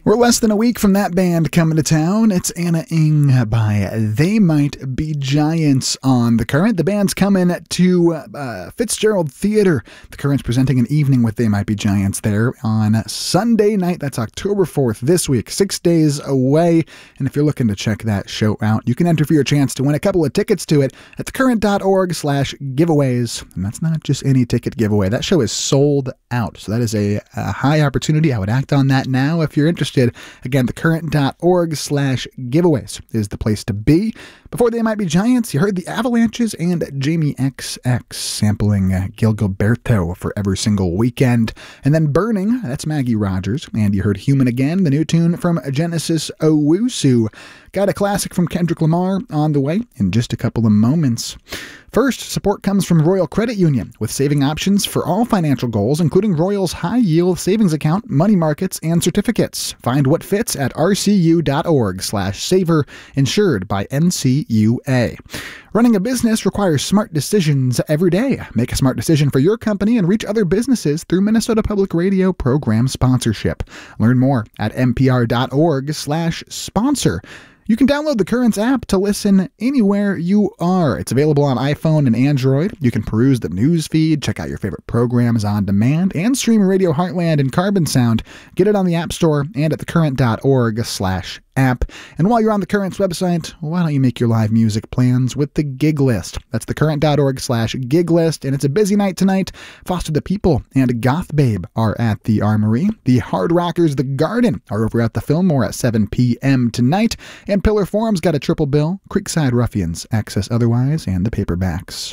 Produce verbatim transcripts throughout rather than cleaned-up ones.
We're less than a week from that band coming to town. It's Anna Ng by They Might Be Giants on The Current. The band's coming to uh, Fitzgerald Theater. The Current's presenting an evening with They Might Be Giants there on Sunday night. That's October fourth this week, six days away. And if you're looking to check that show out, you can enter for your chance to win a couple of tickets to it at thecurrent.org slash giveaways. And that's not just any ticket giveaway. That show is sold out. So that is a, a high opportunity. I would act on that now if you're interested. Again, thecurrent.org slash giveaways is the place to be. Before They Might Be Giants, you heard the Avalanches and Jamie X X sampling uh, Gil Gilberto for Every Single Weekend. And then Burning, that's Maggie Rogers. And you heard Human Again, the new tune from Genesis Owusu. Got a classic from Kendrick Lamar on the way in just a couple of moments. First, support comes from Royal Credit Union, with saving options for all financial goals, including Royal's high-yield savings account, money markets, and certificates. Find what fits at rcu.org slash saver, insured by N C U A. Running a business requires smart decisions every day. Make a smart decision for your company and reach other businesses through Minnesota Public Radio program sponsorship. Learn more at npr.org slash sponsor. You can download the Currents app to listen anywhere you are. It's available on iPhone and Android. You can peruse the news feed, check out your favorite programs on demand, and stream Radio Heartland and Carbon Sound. Get it on the App Store and at thecurrent.org slash app. And while you're on the Currents website, why don't you make your live music plans with the Gig List? That's thecurrent.org slash gig list. And it's a busy night tonight. Foster the People and Goth Babe are at the Armory. The Hard Rockers, The Garden, are over at the Fillmore at seven p.m. tonight. And Pillar Forum's got a triple bill. Creekside Ruffians, Access Otherwise, and the Paperbacks.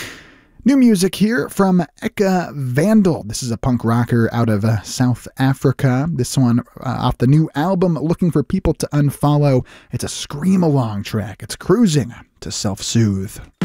New music here from Eka Vandal. This is a punk rocker out of uh, South Africa. This one uh, off the new album, Looking for People to Unfollow. It's a scream-along track. It's Cruising to Self-Soothe.